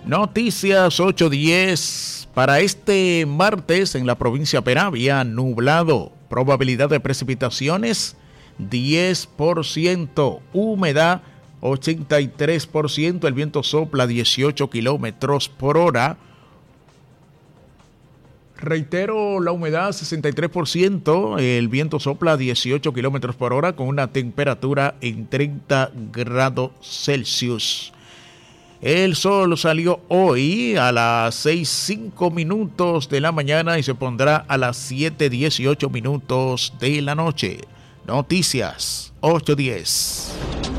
Noticias 8:10. Para este martes en la provincia Peravia, nublado. Probabilidad de precipitaciones 10%. Humedad 83%. El viento sopla 18 kilómetros por hora. Reitero, la humedad 63%. El viento sopla 18 kilómetros por hora con una temperatura en 30 grados Celsius. El sol salió hoy a las 6:05 de la mañana y se pondrá a las 7:18 de la noche. Noticias 8:10.